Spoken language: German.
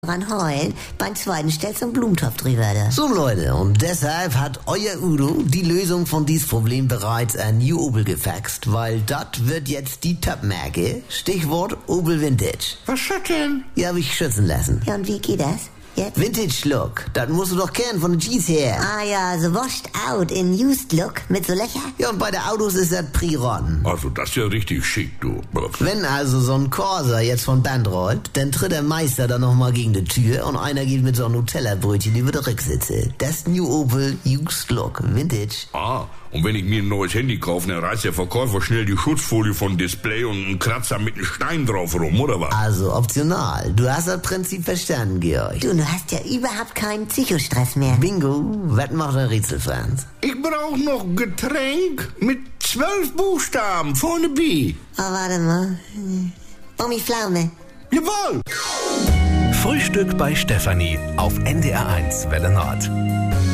dran heulen, beim zweiten stellst du einen Blumentopf drüber. Da. So Leute, und deshalb hat euer Udo die Lösung von diesem Problem bereits an New Opel gefaxt, weil das wird jetzt die Top-Marke. Stichwort Opel Vintage. Was ist das denn? Ja, hab ich schützen lassen. Ja, und wie geht das? Jetzt? Vintage Look, das musst du doch kennen von den Jeans her. Ah ja, so washed out in used look mit so Löcher. Ja, und bei den Autos ist das Pri-Rotten. Also, das ist ja richtig schick, du. Wenn also so ein Corsa jetzt von Band rollt, dann tritt der Meister dann nochmal gegen die Tür und einer geht mit so einem Nutella-Brötchen über die Rücksitze. Das New Opel Used Look Vintage. Ah, und wenn ich mir ein neues Handy kaufe, dann reißt der Verkäufer schnell die Schutzfolie vom Display und einen Kratzer mit einem Stein drauf rum, oder was? Also optional. Du hast das Prinzip verstanden, Georg. Du hast ja überhaupt keinen Psychostress mehr. Bingo, was macht der Rätsel, Franz? Ich brauch noch Getränk mit 12 Buchstaben vorne B. Oh, warte mal. Omi Pflaume. Jawohl! Frühstück bei Stefanie auf NDR1 Welle Nord.